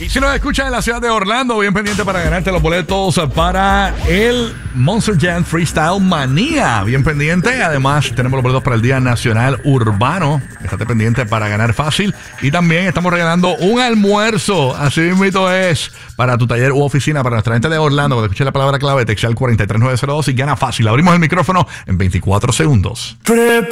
Y si nos escuchas en la ciudad de Orlando, bien pendiente para ganarte los boletos para el Monster Jam Freestyle Manía. Bien pendiente. Además, tenemos los boletos para el Día Nacional Urbano. Estate pendiente para ganar fácil. Y también estamos regalando un almuerzo. Así mismo es. Para tu taller u oficina, para nuestra gente de Orlando. Cuando escuches la palabra clave, textea al 43902 y gana fácil. Abrimos el micrófono en 24 segundos.